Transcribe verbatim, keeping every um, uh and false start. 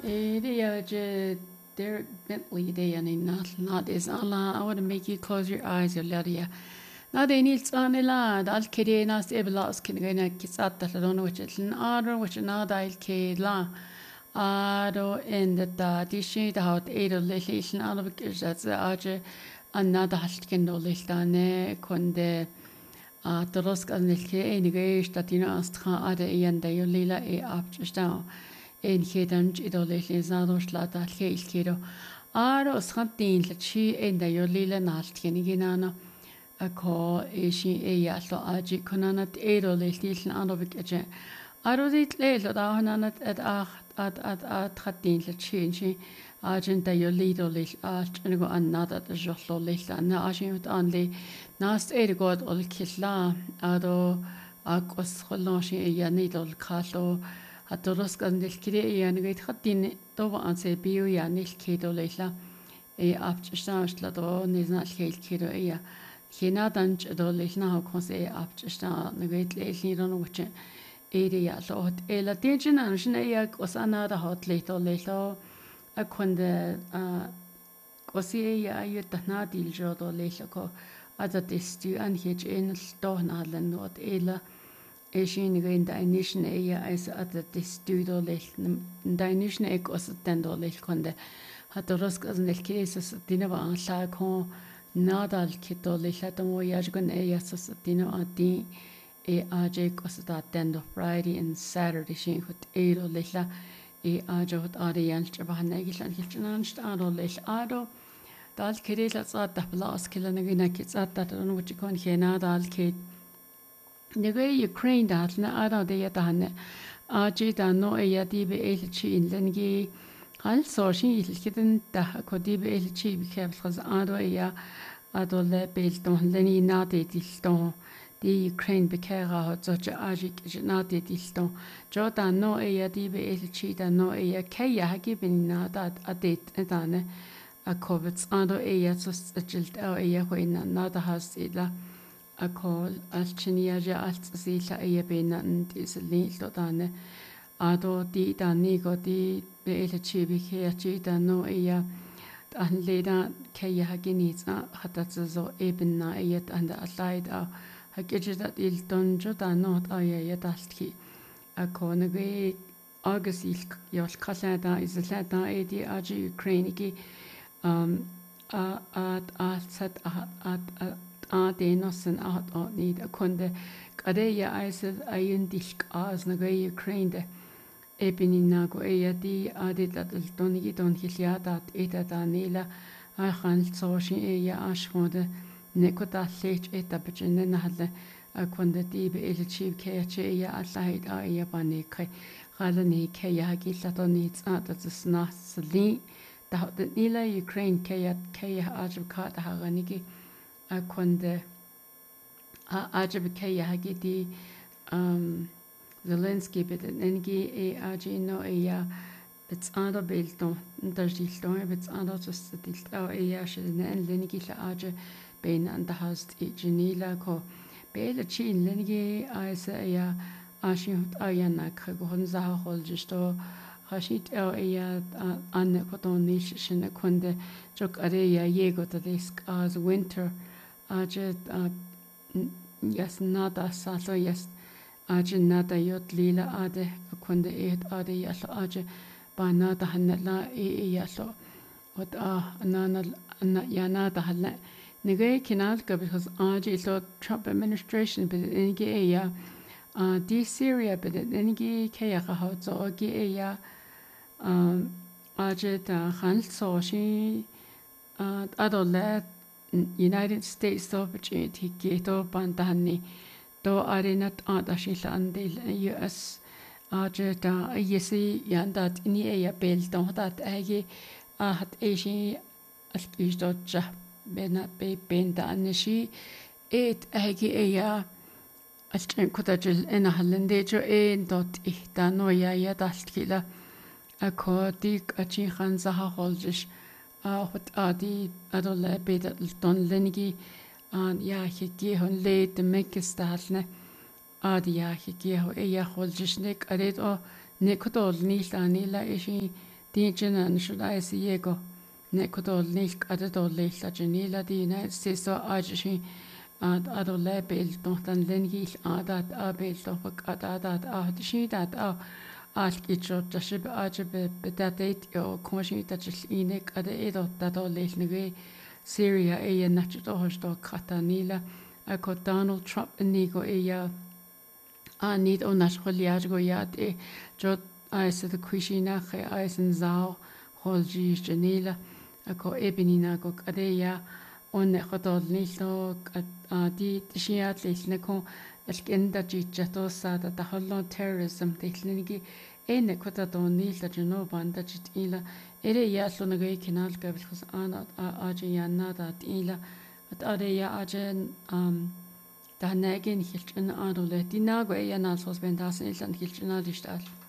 Idiaje Derek Bentley day and not not is Allah. I want to make you close your eyes, your ladia. Not any it's on a lad, I'll kid nas ebelas can go in kiss at that I don't know which it's an order which an I'll kid la. Ado in the da dishi the hot eight of legislation out of it that's the archer another hashkin do listane conde. A dros gan nilke enige statina astra ade yanda yolila e apchsta en hedan idole lezado slata helkero aro schatin lchi enda yolila naltkenigina a ko eshi e yallo aji konanat edole liln anovik eje aro dit lelo da hananat at at at at khatin lchi enshi agenda yolido lil alt nego annada de jollo lilla na ajin anli nast ergod ol killa ado akos kholoshi yanidol khalo atoros kan del kire yanigit khatin to anse biu yanil kido lilla e apchstashla do niznal khel kido ya khina danch do lilla ha konse apchsta negit lelni ron uche ere ya lot ela tinjin anshne ya kosana da hot lito lilo a kunde a kosi ya yutna dil jodo lelo ada testu an hej en stohna len not ela eshin gein dainishin eya as ada testu do lel dainishin ek os den do lel kunde hat rosk az nel keses dina va an la ko nadal kito lel atomo yajgun eya sas dina adi e aje kos da den do Friday and Saturday shin hut ero lella e ajot ari yanch bahanagil an hilchanan st aro lel aro dal kerela tsat taplas kelana gina ki tsat ta no chi kon khena dal ke nege Ukraine dat na ara de ya tan a ji da no e ya di be el chi in lengi hal so shi il kiden da ko di be el chi bi khab khaz aro ya adol bel ton leni na de dil ton di Ukraine be kera hat so a ji na de dil ton jo da no e ya di be el chi da no e ya ke ya ha gibin na da adet edane a COVID ando eia sos agilt au eia hoina nada has ila a call al chinia ja alt sila eia bena and is li dane ado di dani go di be ele chibi ke chi da no eia an leda ke ya hagini za hatat zo eben na eia and a slide a hagje dat il don jo da no a eia daltki a kone ge agus il yol kala da is la da e di a Ukraine ki um a at at set at at a de nosen at at need a kunde kade ya aised ayin disk as na ge Ukraine ebini na go e di adit at donigi don hilya dat eta danila a khan so shi e ya ashmode ne ko ta lech eta bechne na hale a kunde di be el chiv ke che ya aslaid a ya bani kai galani ke ya gi la don needs at at sna sli da the nila Ukraine kaya kaya ajab ka da haganigi a kunde a ajab kaya hagidi um Zelensky bit nengi e aji no e ya bits anda belton ndajilton bits anda just dilt au e ya shinen lenigi la aje ben and the hast e genila ko bele chin lenigi aisa ya ashi hut ayana khagon za hol jisto Hashit el eya an koton nish shin kunde jok areya yego to disk as winter aje yes nada salo yes aje nada yot lila ade kunde et ade yaslo aje ba nada hanla e yaslo wat a nana yana da halla nege kinal ka because aje so Trump administration but enige eya di Syria but enige kaya ha so ge eya um aje da han so shi uh adole United States opportunity geto bandani do arenat adashi landil U S aje da yesi yandat ini ya bel do dat age at eshi as do ja bena be benda anishi et age ya as kutajil ena halende jo e dot ihta no ya ya daltkila akodik achi khan zaha holjish a hot adi adolle beda don lenigi an ya higi hon le de mekestalne adi ya higi ho e ya holjish nek ared o nekotol ni lani la ishi Dijina nishudai si yego ne kodol nilk adadol leila janila di United States o ajishi ad adol lebel dohtan lengil adat abel dohbak adadat ahdishi dat ah alk icho jashib ajabe bedatet yo komashi tajil inek ada edo dadol leil nige Syria eya nachito hosto katanila ako Donald Trump nigo eya a nid o nashkholiaj go yat e jot aise de kuishina khe aisen zao holji janila ako ebinina go kadeya on khodol nilo a di tishiat lesne ko elkenda jijato sada da hollon terrorism tehlnigi ene kota don nila jano banda jitila ere ya sonage kinal gabil khus ana aje yanna da ila at are ya aje um da negen hilchen adole dinago e yanal sos ben das ilan hilchen adistal